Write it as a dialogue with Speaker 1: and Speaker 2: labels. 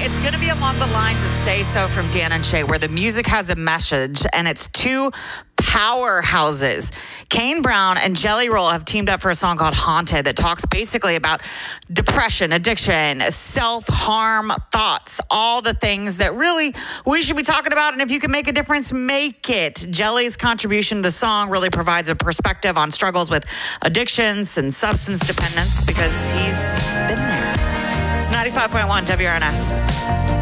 Speaker 1: It's going to be along the lines of Say So from Dan and Shay, where the music has a message, and it's two powerhouses. Kane Brown and Jelly Roll have teamed up for a song called Haunted that talks basically about depression, addiction, self-harm thoughts, all the things that really we should be talking about. And if you can make a difference, make it. Jelly's contribution to the song really provides a perspective on struggles with addictions and substance dependence because he's been there. It's 95.1 WRNS.